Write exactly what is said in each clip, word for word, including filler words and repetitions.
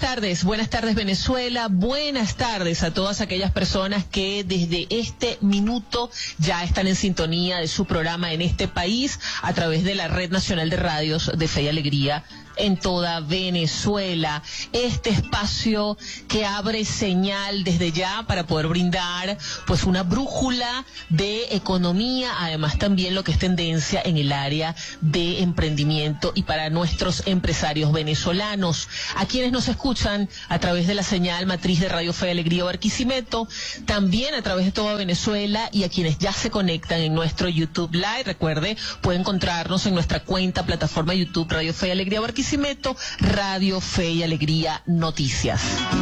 tardes, buenas tardes Venezuela, buenas tardes a todas aquellas personas que desde este minuto ya están en sintonía de su programa En este País a través de la Red Nacional de Radios de Fe y Alegría en toda Venezuela. Este espacio que abre señal desde ya para poder brindar pues una brújula de economía, además también lo que es tendencia en el área de emprendimiento y para nuestros empresarios venezolanos. A quienes nos escuchan a través de la señal matriz de Radio Fe y Alegría Barquisimeto, también a través de toda Venezuela, y a quienes ya se conectan en nuestro YouTube Live. Recuerde, puede encontrarnos en nuestra cuenta plataforma YouTube Radio Fe y Alegría Barquisimeto, Radio Fe y Alegría Noticias.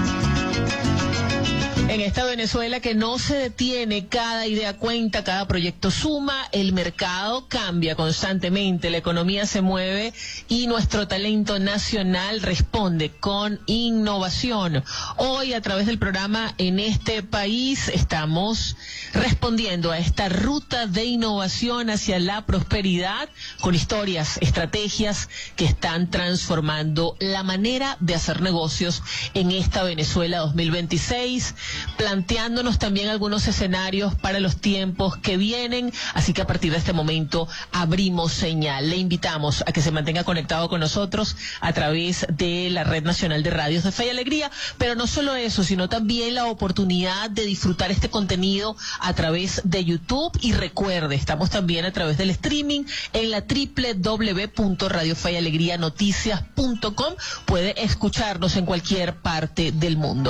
En esta Venezuela que no se detiene, cada idea cuenta, cada proyecto suma, el mercado cambia constantemente, la economía se mueve y nuestro talento nacional responde con innovación. Hoy, a través del programa En este País, estamos respondiendo a esta ruta de innovación hacia la prosperidad con historias, estrategias que están transformando la manera de hacer negocios en esta Venezuela dos mil veintiséis. Planteándonos también algunos escenarios para los tiempos que vienen, así que a partir de este momento abrimos señal. Le invitamos a que se mantenga conectado con nosotros a través de la Red Nacional de Radios de Fe y Alegría, pero no solo eso, sino también la oportunidad de disfrutar este contenido a través de YouTube. Y recuerde, estamos también a través del streaming en la doble u doble u doble u punto radio fe y alegría noticias punto com. Puede escucharnos en cualquier parte del mundo.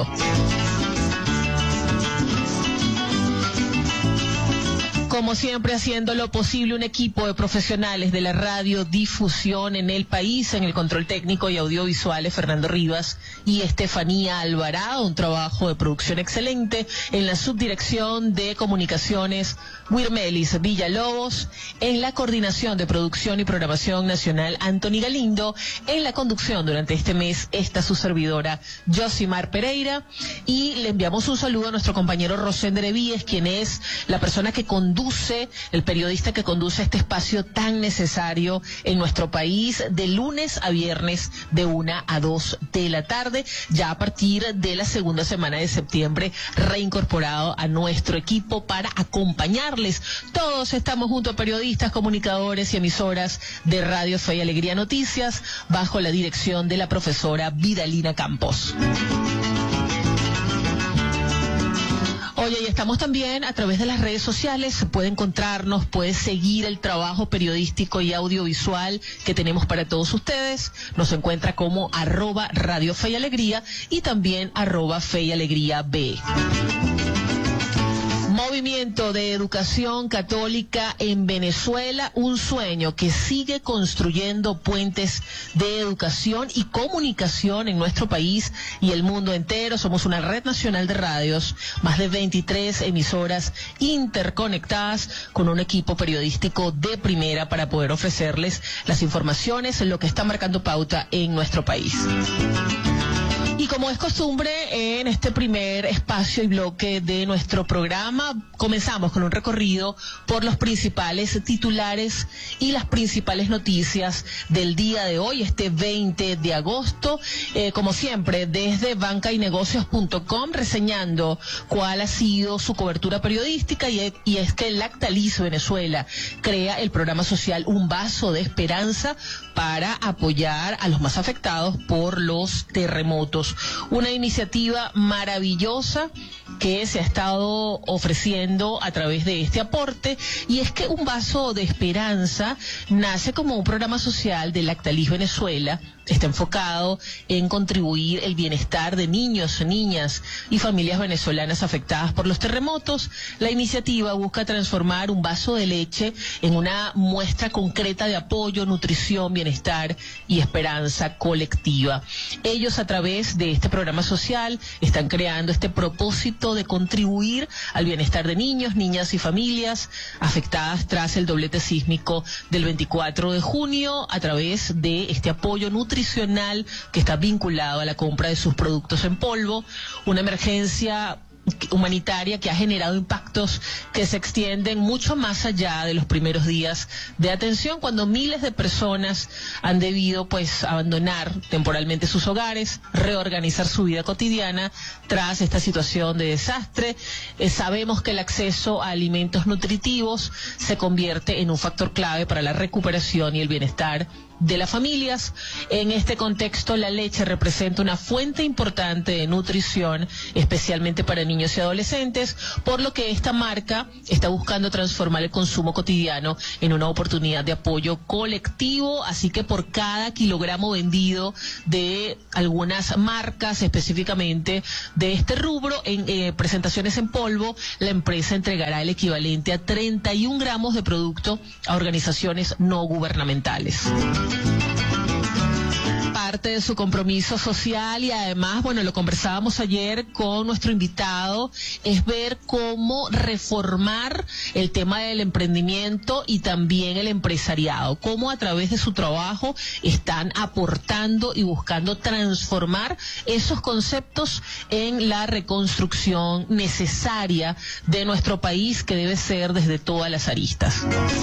Como siempre, haciendo lo posible, un equipo de profesionales de la radiodifusión en el país, en el control técnico y audiovisuales, Fernando Rivas y Estefanía Alvarado, un trabajo de producción excelente, en la subdirección de comunicaciones, Wirmelis Villalobos, en la coordinación de producción y programación nacional, Anthony Galindo, en la conducción durante este mes, esta su servidora, Josimar Pereira, y le enviamos un saludo a nuestro compañero Rosender Evíes, quien es la persona que conduce el periodista que conduce este espacio tan necesario en nuestro país, de lunes a viernes de una a dos de la tarde, ya a partir de la segunda semana de septiembre, reincorporado a nuestro equipo para acompañarles. Todos estamos junto a periodistas, comunicadores y emisoras de Radio Fe y Alegría Noticias, bajo la dirección de la profesora Vidalina Campos. Oye, y estamos también a través de las redes sociales, puede encontrarnos, puede seguir el trabajo periodístico y audiovisual que tenemos para todos ustedes. Nos encuentra como arroba Radio Fe y Alegría y también arroba Fe y Alegría B. Movimiento de Educación Católica en Venezuela, un sueño que sigue construyendo puentes de educación y comunicación en nuestro país y el mundo entero. Somos una red nacional de radios, más de veintitrés emisoras interconectadas con un equipo periodístico de primera para poder ofrecerles las informaciones, lo que está marcando pauta en nuestro país. Y como es costumbre, en este primer espacio y bloque de nuestro programa, comenzamos con un recorrido por los principales titulares y las principales noticias del día de hoy, este veinte de agosto, eh, como siempre, desde banca y negocios punto com, reseñando cuál ha sido su cobertura periodística, y, y es que Lactalis Venezuela crea el programa social Un Vaso de Esperanza para apoyar a los más afectados por los terremotos. Una iniciativa maravillosa que se ha estado ofreciendo a través de este aporte, y es que Un Vaso de Esperanza nace como un programa social de Lactalis Venezuela. Está enfocado en contribuir el bienestar de niños, niñas y familias venezolanas afectadas por los terremotos. La iniciativa busca transformar un vaso de leche en una muestra concreta de apoyo, nutrición, bienestar y esperanza colectiva. Ellos, a través de este programa social, están creando este propósito de contribuir al bienestar de niños, niñas y familias afectadas tras el doblete sísmico del veinticuatro de junio a través de este apoyo nutricional que está vinculado a la compra de sus productos en polvo. Una emergencia humanitaria que ha generado impactos que se extienden mucho más allá de los primeros días de atención, cuando miles de personas han debido pues abandonar temporalmente sus hogares, reorganizar su vida cotidiana tras esta situación de desastre. Eh, sabemos que el acceso a alimentos nutritivos se convierte en un factor clave para la recuperación y el bienestar de las familias. En este contexto, la leche representa una fuente importante de nutrición, especialmente para niños y adolescentes, por lo que esta marca está buscando transformar el consumo cotidiano en una oportunidad de apoyo colectivo. Así que por cada kilogramo vendido de algunas marcas, específicamente de este rubro, en eh, presentaciones en polvo, la empresa entregará el equivalente a treinta y un gramos de producto a organizaciones no gubernamentales. Parte de su compromiso social, y además, bueno, lo conversábamos ayer con nuestro invitado, es ver cómo reformar el tema del emprendimiento y también el empresariado, cómo a través de su trabajo están aportando y buscando transformar esos conceptos en la reconstrucción necesaria de nuestro país, que debe ser desde todas las aristas.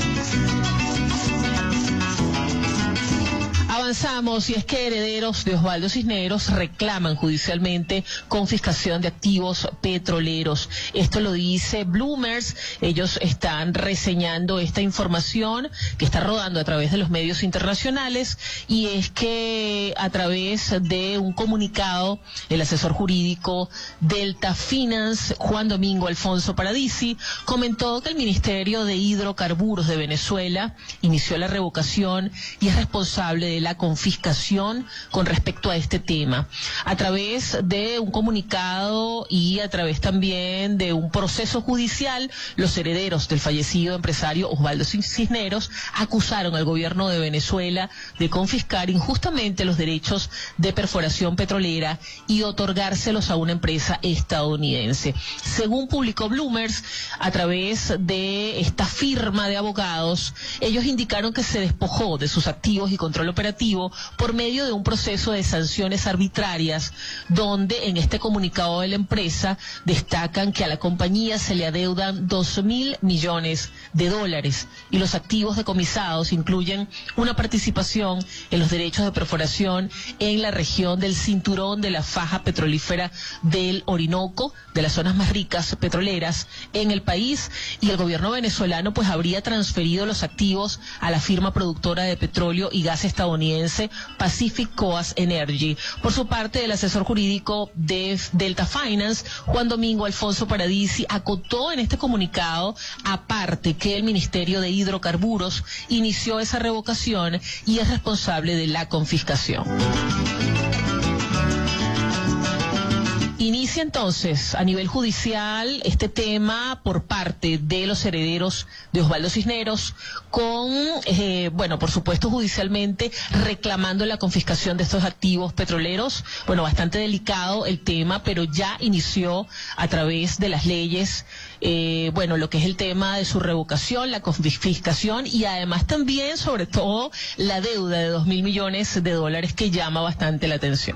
Avanzamos, y es que herederos de Osvaldo Cisneros reclaman judicialmente confiscación de activos petroleros. Esto lo dice Bloomers. Ellos están reseñando esta información que está rodando a través de los medios internacionales, y es que a través de un comunicado, el asesor jurídico Delta Finance, Juan Domingo Alfonso Paradisi, comentó que el Ministerio de Hidrocarburos de Venezuela inició la revocación y es responsable de la confiscación con respecto a este tema. A través de un comunicado y a través también de un proceso judicial, los herederos del fallecido empresario Osvaldo Cisneros acusaron al gobierno de Venezuela de confiscar injustamente los derechos de perforación petrolera y otorgárselos a una empresa estadounidense. Según publicó Bloomers, a través de esta firma de abogados, ellos indicaron que se despojó de sus activos y control operativo por medio de un proceso de sanciones arbitrarias, donde en este comunicado de la empresa destacan que a la compañía se le adeudan dos mil millones de dólares, y los activos decomisados incluyen una participación en los derechos de perforación en la región del cinturón de la faja petrolífera del Orinoco, de las zonas más ricas petroleras en el país, y el gobierno venezolano pues habría transferido los activos a la firma productora de petróleo y gas estadounidense Pacific Coast Energy. Por su parte, el asesor jurídico de Delta Finance, Juan Domingo Alfonso Paradisi, acotó en este comunicado, aparte, que el Ministerio de Hidrocarburos inició esa revocación y es responsable de la confiscación. Inicia entonces a nivel judicial este tema por parte de los herederos de Osvaldo Cisneros, con, eh, bueno, por supuesto judicialmente reclamando la confiscación de estos activos petroleros. Bueno, bastante delicado el tema, pero ya inició a través de las leyes, eh, bueno, lo que es el tema de su revocación, la confiscación, y además también, sobre todo, la deuda de dos mil millones de dólares, que llama bastante la atención.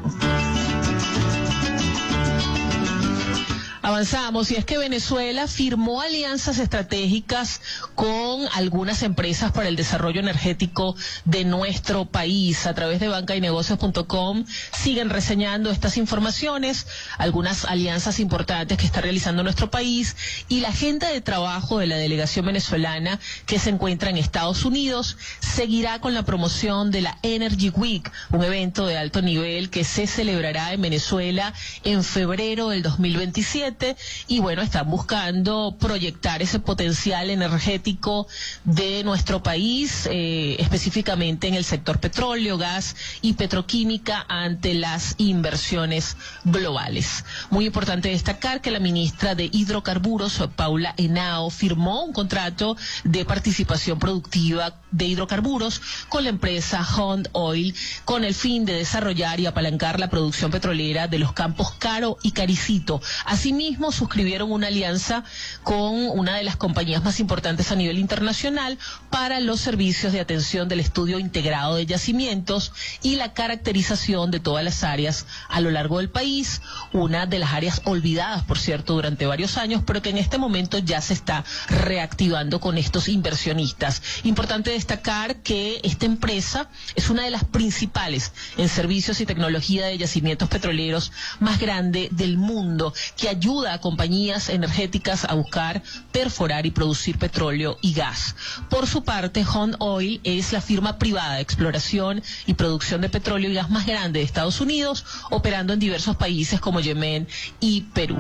Avanzamos, y es que Venezuela firmó alianzas estratégicas con algunas empresas para el desarrollo energético de nuestro país. A través de banca y negocios punto com siguen reseñando estas informaciones, algunas alianzas importantes que está realizando nuestro país, y la agenda de trabajo de la delegación venezolana que se encuentra en Estados Unidos seguirá con la promoción de la Energy Week, un evento de alto nivel que se celebrará en Venezuela en febrero del dos mil veintisiete. Y bueno, están buscando proyectar ese potencial energético de nuestro país, eh, específicamente en el sector petróleo, gas y petroquímica, ante las inversiones globales. Muy importante destacar que la ministra de Hidrocarburos, Paula Henao, firmó un contrato de participación productiva de hidrocarburos con la empresa Hunt Oil, con el fin de desarrollar y apalancar la producción petrolera de los campos Caro y Caricito. Asimismo, mismo suscribieron una alianza con una de las compañías más importantes a nivel internacional para los servicios de atención del estudio integrado de yacimientos y la caracterización de todas las áreas a lo largo del país, una de las áreas olvidadas, por cierto, durante varios años, pero que en este momento ya se está reactivando con estos inversionistas. Importante destacar que esta empresa es una de las principales en servicios y tecnología de yacimientos petroleros más grande del mundo, que ayuda a compañías energéticas a buscar, perforar y producir petróleo y gas. Por su parte, Hunt Oil es la firma privada de exploración y producción de petróleo y gas más grande de Estados Unidos, operando en diversos países como Yemen y Perú.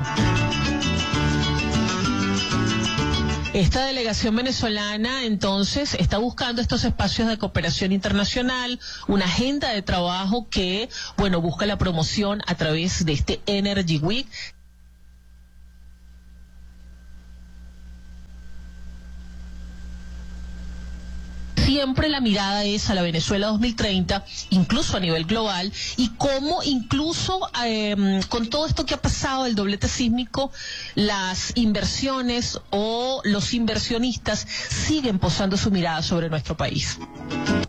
Esta delegación venezolana, entonces, está buscando estos espacios de cooperación internacional, una agenda de trabajo que, bueno, busca la promoción a través de este Energy Week. Siempre la mirada es a la Venezuela dos mil treinta, incluso a nivel global, y cómo incluso eh, con todo esto que ha pasado, el doblete sísmico, las inversiones o los inversionistas siguen posando su mirada sobre nuestro país.